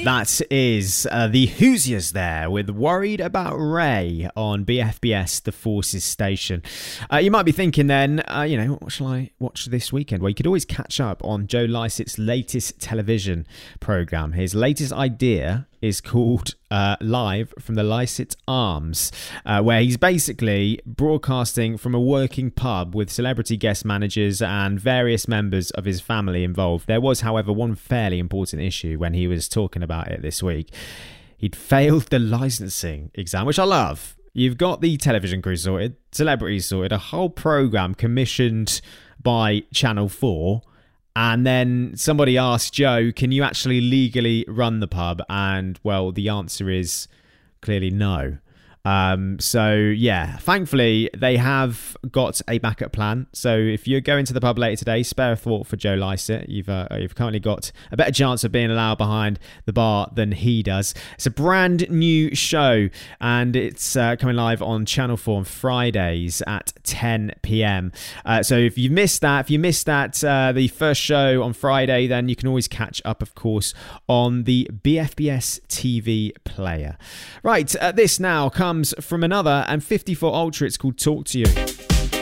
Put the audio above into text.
That is the Hoosiers there with Worried About Ray on BFBS The Forces station. You might be thinking then, what shall I watch this weekend? Well, you could always catch up on Joe Lycett's latest television programme. His latest idea is called Live from the Lycett Arms, where he's basically broadcasting from a working pub with celebrity guest managers and various members of his family involved. There was, however, one fairly important issue when he was talking about it this week. He'd failed the licensing exam, which I love. You've got the television crew sorted, celebrities sorted, a whole programme commissioned by Channel 4. And then somebody asked Joe, can you actually legally run the pub? And, well, the answer is clearly no. Thankfully, they have got a backup plan. So if you're going to the pub later today, spare a thought for Joe Lycett. You've currently got a better chance of being allowed behind the bar than he does. It's a brand new show, and it's coming live on Channel 4 on Fridays at 10 p.m. So if you missed that, the first show on Friday, then you can always catch up, of course, on the BFBS TV player. Right, this now comes from another and 54 Ultra. It's called Talk to You.